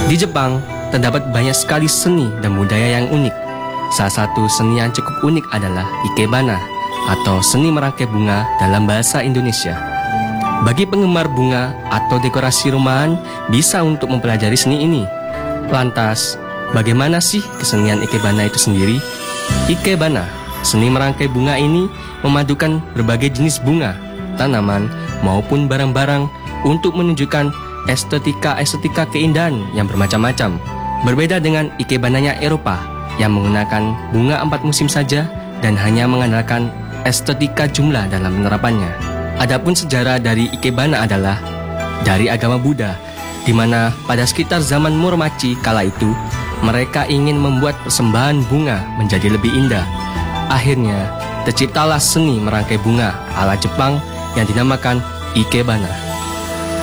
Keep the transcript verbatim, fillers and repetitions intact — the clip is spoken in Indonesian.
Di Jepang, terdapat banyak sekali seni dan budaya yang unik. Salah satu seni yang cukup unik adalah ikebana, atau seni merangkai bunga dalam bahasa Indonesia. Bagi penggemar bunga atau dekorasi rumahan, bisa untuk mempelajari seni ini. Lantas, bagaimana sih kesenian ikebana itu sendiri? Ikebana, seni merangkai bunga ini memadukan berbagai jenis bunga, tanaman, maupun barang-barang untuk menunjukkan estetika-estetika keindahan yang bermacam-macam. Berbeda dengan ikebananya Eropa yang menggunakan bunga empat musim saja dan hanya mengandalkan estetika jumlah dalam penerapannya. Adapun sejarah dari ikebana adalah dari agama Buddha, di mana pada sekitar zaman Muromachi kala itu mereka ingin membuat persembahan bunga menjadi lebih indah. Akhirnya terciptalah seni merangkai bunga ala Jepang yang dinamakan ikebana.